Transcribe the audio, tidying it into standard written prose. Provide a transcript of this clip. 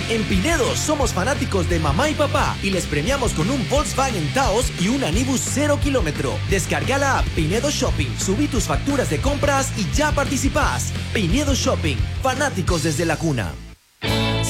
En Pinedo somos fanáticos de mamá y papá y les premiamos con un Volkswagen Taos y un Anibus 0 kilómetro. Descarga la app Pinedo Shopping, subí tus facturas de compras y ya participás. Pinedo Shopping, fanáticos desde la cuna.